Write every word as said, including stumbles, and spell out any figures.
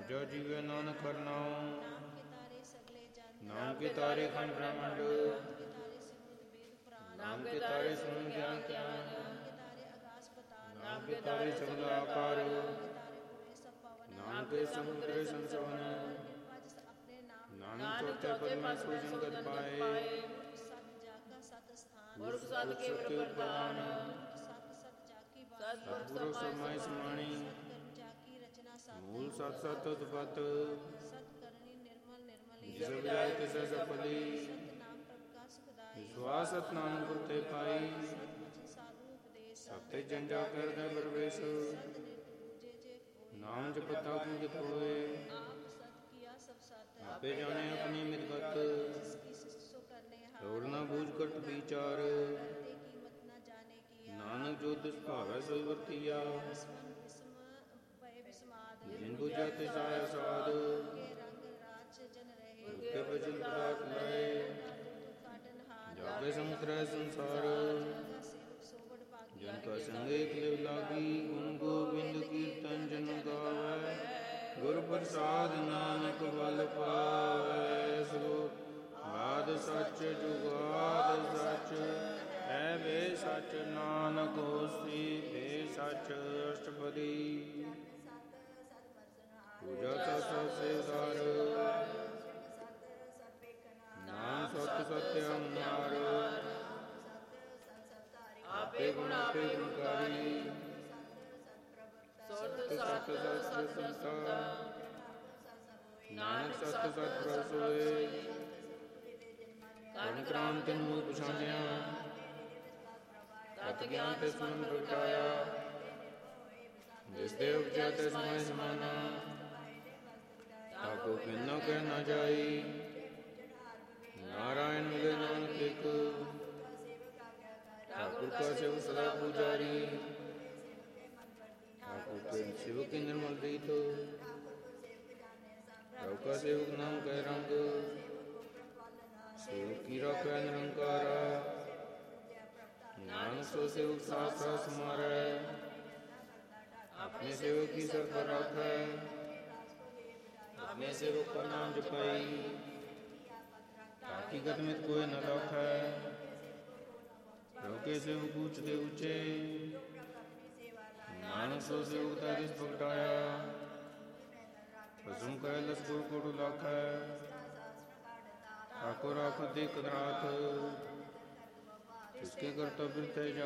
ਜੋ ਜੀਵੇ ਨਾਨਕ ਕਰਨਾਉ। ਨਾਮ ਕੇ ਤਾਰੇ ਸਗਲੇ ਜਨ। ਨਾਮ ਕੇ ਤਾਰੇ ਖੰਡ ਬ੍ਰਹਮੰਡ। ਨਾਮ ਕੇ ਤਾਰੇ ਸਿਮਰਤ ਬੇਦ ਪੁਰਾਨ। ਨਾਮ ਕੇ ਤਾਰੇ ਸੁਣ ਗਿਆਨ ਧਿਆਨ। ਨਾਮ ਕੇ ਤਾਰੇ ਆਗਾਸ ਪਤਾਲ। ਨਾਮ ਕੇ ਤਾਰੇ ਸਗਲ ਆਕਾਰ। ਨਾਮ ਕੇ ਤਾਰੇ ਹੋਏ ਸਭ ਪਵਨ। ਨਾਮ ਕੇ ਸਮੁੰਦਰ ਸੰਸਵਨ। ਨਿਰਭਜ ਆਪਣੇ ਨਾਮ। ਨਾਨਕ ਚੌਥੇ ਪਦ ਮੈਂ ਸੂਜਨ ਗਤ ਪਾਏ। ਪੁਰਖ ਸਤ ਜਾਗਾ ਸਤ ਸਥਾਨ। ਪੁਰਖ ਸਤ ਕੇ ਪ੍ਰਪਰਦਾਨ। ਪੁਰਖ ਸਤ ਸਤ ਜਾਕੀ ਬਾਣੀ। ਸਤਿਗੁਰੂ ਸਮਾਇ ਸਮਾਣੀ। ਸਤ ਕਰਮ ਜਾਕੀ ਰਚਨਾ ਸਾਧੀ। ਮੂਲ ਸਤ ਸਤ ਉਤਪਤ। ਸਤ ਕਰਨੀ ਨਿਰਮਲ ਨਿਰਮਲੀ। ਜਿਸ ਵਿਜਾਇ ਤਿਸ ਸਫਲੀ। ਸਤ ਨਾਮ ਪ੍ਰਭ ਸੁਖਦਾਈ। ਵਿਸ਼ਵਾਸ ਸਤਨਾਮ ਗੁਰਤੇ ਪਾਈ। ਸਤ ਵਚਨ ਸਾਧੂ ਉਪਦੇਸ਼। ਸਤੇ ਜੰਜਾ ਕਰਦਾ ਪਰਵੇਸ਼। ਸਤ ਨਿਤ ਪੂਜੇ ਜੇ ਕੋਈ। ਨਾਮ ਜਪਤਾ ਪੂਜਿਤ ਹੋਏ। ਆਪ ਸਤ ਕੀਆ ਸਭ ਸਤ। ਆਪੇ ਜਾਣੇ ਆਪਣੀ ਮਿਤਗਤ। ਜਿਸ ਕੀ ਸਿਸ ਸੋ ਕਰਨੇ ਹਾਰ। ਲੋੜ ਨਾ ਬੂਝ ਕਟ ਵਿਚਾਰ। ਕਰਤੇ ਕੀਮਤ ਨਾ ਜਾਣੇ ਕੀਆ। ਨਾਨਕ ਜੋ ਤਿਸ ਭਾਵੈ ਸੋਈ ਵਰਤੀਆ। ਵਿਸਮਨ ਵਿਸਮ ਭਏ ਵਿਸਮਾਦ। ਜਿਨ ਬੁਝਾ ਤਿਸ ਆਇਆ ਸਾਧ। ਕੇ ਰੰਗ ਰਾਚ ਜਨ ਰਹੇ। ਕੇ ਭਜਨ ਪਦਾਰਥ ਲਏ। ਦੁਖ ਕਾਟਨ ਹਾਰ। ਜਾਗੇ ਸਮੁਦਰੈ ਸੰਸਾਰ। ਜਗਾ ਸੇਵਕ ਸੋਵੜ ਭਾਗੀ। ਜਨ ਕਾ ਸੰਗੇ ਲਿਵ ਲਾਗੀ। ਗੁਣ ਗੋਬਿੰਦ ਕੀਰਤਨ ਜਨ ਗਾਵੈ। ਗੁਰ ਪ੍ਰਸਾਦ ਨਾਨਕ ਬਲ ਪਾਵੈ। ਸੋ ਆਦ ਸੱਚ ਜੁਗਾਦ ਸੱਚ। ਹੈ ਵੇ ਸੱਚ ਨਾਨਕ ਹੋਸੀ ਵੇ ਸੱਚ ਅਸ਼ਟਪਦੀ। ਪੂਜਾ ਸਤ ਸੇਵਦਾਰ। ਨਾਮ ਸਤ ਸਤਿਅਮ ਨਾਰ। ਆਪੇ ਗੁਣ ਆਪੇ ਗੁਣਕਾਰੀ। ਸੁਰਤ ਸਤ ਸਤ ਸਤ ਸਤ ਸੰਤਾ। ਨਾਨਕ ਸਤ ਸਤ ਪ੍ਰਭ ਸੋਏ। ਕਨ ਕ੍ਰਾਂਤ ਨੂੰ ਪਛਾਣਿਆ। ਤਤ ਗਿਆਨ ਤੇ ਸੁਨ ਪ੍ਰਗਟਾਇਆ। ਜਿਸ ਦੇ ਉਪਜਾ ਤੇ ਸਮੈ ਸਮਾਨਾ। ਤਾਕੋ ਕਿਨੋ ਕਹਿ ਨਾ ਜਾਈ। ਨਾਰਾਇਣ ਮਿਲੇ ਨਾਨਕ ਇੱਕ। ਠਾਕੁਰ ਕਾ ਸੇਵ ਸਦਾ ਪੁਜਾਰੀ। ਠਾकुर के सेवक के निर्मल रीत। प्रभु का सेवक नाम कह रंग। सेवक की रखै निरंकारा। नानक सो सेवक साथ साथ समारै। अपने सेवक की सर पर रखै। अपने सेवक का नाम जपाई। ताकि गत में कोई न रखै। प्रभु के सेवक ऊंचते ऊंचे। ਨਾਨਕ ਸੋ ਸੇਵਕਤਾ ਜਿਸ ਪ੍ਰਗਟਾਇਆ। ਭਸਮ ਕੈਲਸ ਗੁਰ ਗੁਰੂ ਲਾਖੈ। ਠਾਕੁਰ ਆਖ ਦੇਖ ਰਾਖ। ਜਿਸਕੇ ਕਰਤਵ ਬਿਰਤੇ